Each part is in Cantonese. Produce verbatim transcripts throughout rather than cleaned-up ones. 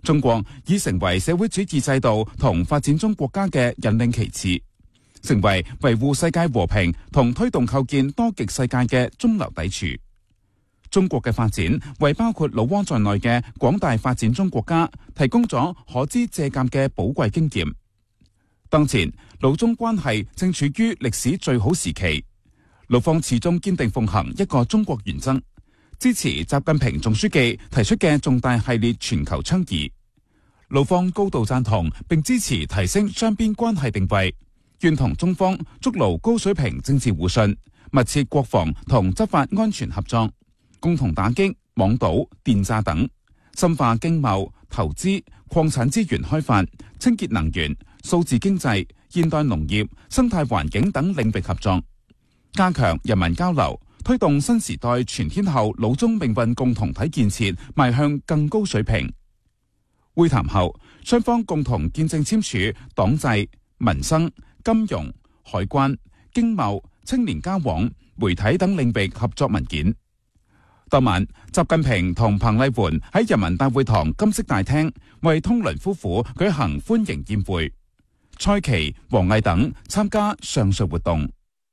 中國已成為社會主義制度同發展中國家嘅引領旗幟，成為維護世界和平同推動構建多極世界嘅中流砥柱。中國嘅發展為包括老撾在內嘅廣大發展中國家提供咗可知借鑒嘅寶貴經驗。當前老中關係正處於歷史最好時期，老方始終堅定奉行一個中國原則，支持習近平總書記提出嘅重大系列全球倡議。老方高度贊同並支持提升雙邊關係定位，願同中方築牢高水平政治互信，密切國防同執法安全合作，共同打擊網賭、電詐等，深化經貿、投資、礦產資源開發、清潔能源、數字經濟、現代農業、生態環境等領域合作，加強人民交流，推動新時代全天候老中命運共同體建設邁向更高水平。會談後，雙方共同見證簽署黨制、民生、金融、海關、經貿、青年交往、媒體等領域合作文件。當晚，習近平同彭麗媛喺人民大會堂金色大廳為通倫夫婦舉行歡迎宴會，蔡奇、王毅等參加上述活動。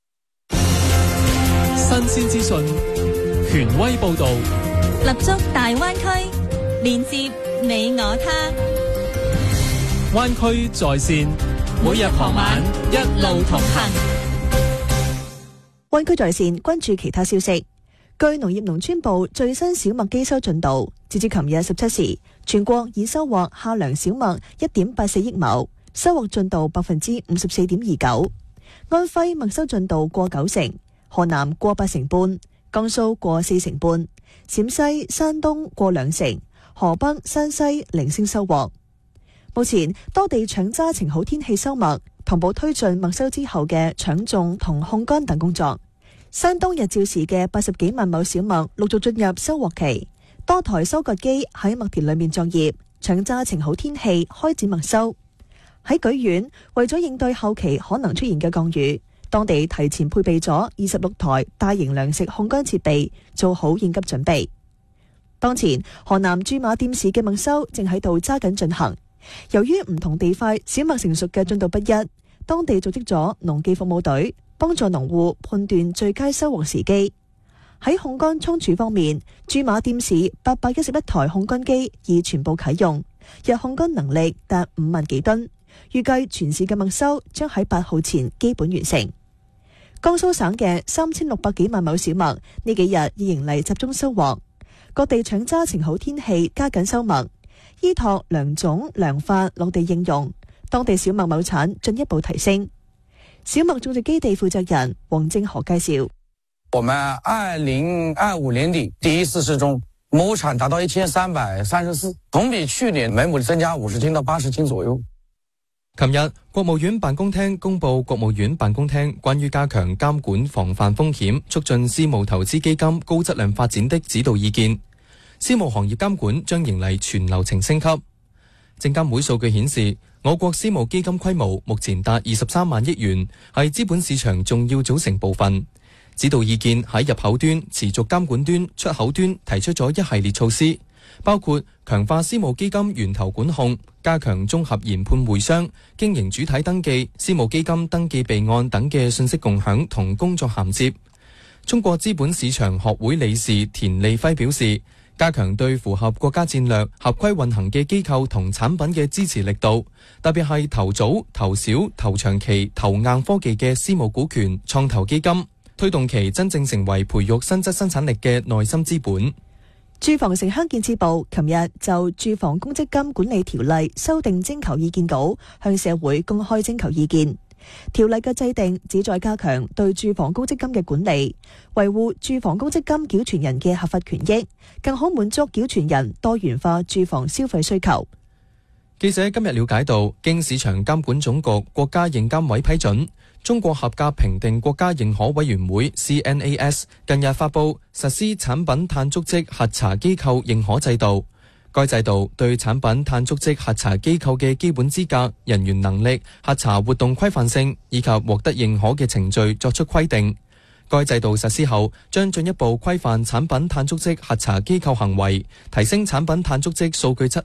新鮮資訊，權威報道， 立足大灣區，連接你我他。 灣區在線，每日傍晚一路同行。 灣區在線，關注其他消息。據農業農村部最新小麥機收進度，截至琴日十七時，全國已收穫夏糧小麥一點八四億畝，收穫進度百分之五十四點二九。安徽麥收進度過九成，河南過八成半，江蘇過四成半，陝西、山東過兩成，河北、山西零星收穫。目前多地搶揸晴好天氣收麥，同步推進麥收之後嘅搶種同烘乾等工作。山東日照時嘅八十幾萬畝小麥陸續進入收穫期，多台收割機喺麥田裏面作業，搶揸晴好天氣開展麥收。喺莒縣，為咗應對後期可能出現嘅降雨，當地提前配備咗二十六台大型糧食烘乾設備，做好應急準備。當前河南駐馬店市嘅麥收正喺度揸緊進行，由於唔同地塊小麥成熟嘅進度不一，當地組織咗農技服務隊，幫助農戶判斷最佳收穫時機。喺烘乾倉儲方面，駐馬店市八百一十一台烘乾機已全部啟用，日烘乾能力達五萬幾噸。預計全市嘅麥收將喺八號前基本完成。江蘇省嘅三千六百幾萬畝小麥呢幾日已迎嚟集中收穫，各地搶揸晴好天氣加緊收麥，依託良種良法落地應用，當地小麥畝產進一步提升。小麥種植基地負責人黃正河介紹： 我們二零二五年底第一次試種，畝產達到一千三百三十四，同比去年每畝增加五十斤到八十斤左右。 琴日，國務院辦公廳公布國務院辦公廳關於加強監管防範風險、促進私募投資基金高質量發展的指導意見。私募行業監管將迎嚟全流程升級。證監會數據顯示，我國私募基金規模目前達二十三萬億元，係資本市場重要組成部分。指導意見喺入口端、持續監管端、出口端提出咗一系列措施，包括強化私募基金源頭管控、加強綜合研判會商、經營主體登記、私募基金登記備案等嘅信息共享同工作銜接。中國資本市場學會理事田利輝表示，加強對符合國家戰略、合規運行嘅機構同產品嘅支持力度，特別係投早、投小、投長期、投硬科技嘅私募股權創投基金，推動其真正成為培育新質生產力嘅內心資本。 住房城鄉建設部琴日就住房公積金管理條例修訂徵求意見稿向社會公開徵求意見。條例嘅制定旨在加強對住房公積金嘅管理，維護住房公積金繳存人嘅合法權益，更好滿足繳存人多元化住房消費需求。 記者今日了解到，經市場監管總局國家認監委批准，中國合格評定國家認可委員會 C N A S 近日發布實施產品碳足跡核查機構認可制度。該制度對產品碳足跡核查機構嘅基本資格、人員能力、核查活動規範性以及獲得認可嘅程序作出規定。該制度實施後，將進一步規範產品碳足跡核查機構行為，提升產品碳足跡數據質